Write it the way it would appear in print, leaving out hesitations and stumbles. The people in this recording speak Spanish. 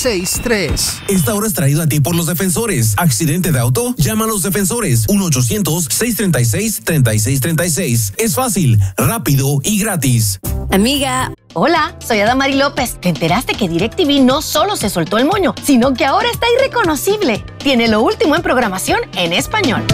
663. Esta hora es traído a ti por los defensores. ¿Accidente de auto? Llama a los defensores. 1-800-636-3636. Es fácil, rápido y gratis. Amiga, hola, soy Adamari López. ¿Te enteraste que DirecTV no solo se soltó el moño, sino que ahora está irreconocible? Tiene lo último en programación en español.